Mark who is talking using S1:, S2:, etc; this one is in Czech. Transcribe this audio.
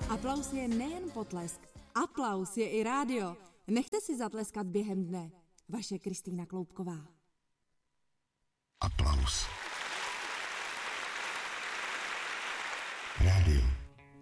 S1: Aplaus je nejen potlesk, aplaus je i rádio. Nechte si zatleskat během dne. Vaše Kristýna Kloubková.
S2: Aplaus. Rádio.